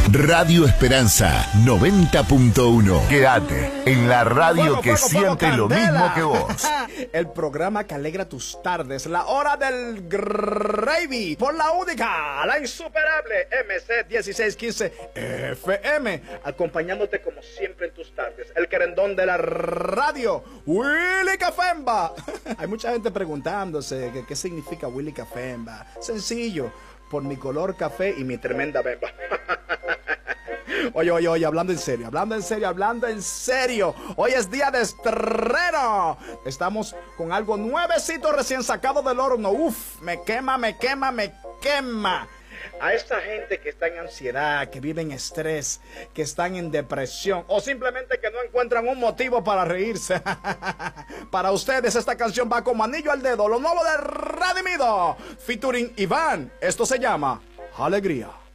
Radio Esperanza 90.1. Quédate en la radio que siente lo mismo que vos. El programa que alegra tus tardes, la hora del gravy, por la única, la insuperable MC 1615 FM, acompañándote como siempre en tus tardes. El querendón de la radio, Willy Cafemba. Hay mucha gente preguntándose qué significa Willy Cafemba. Sencillo, por mi color café y mi tremenda bemba. Oye, hablando en serio. Hoy es día de estreno. Estamos con algo nuevecito recién sacado del horno. Uf, me quema. A esta gente que está en ansiedad, que vive en estrés, que están en depresión o simplemente que no encuentran un motivo para reírse. Para ustedes esta canción va como anillo al dedo. Lo nuevo de Redimido, featuring Iván. Esto se llama Alegría.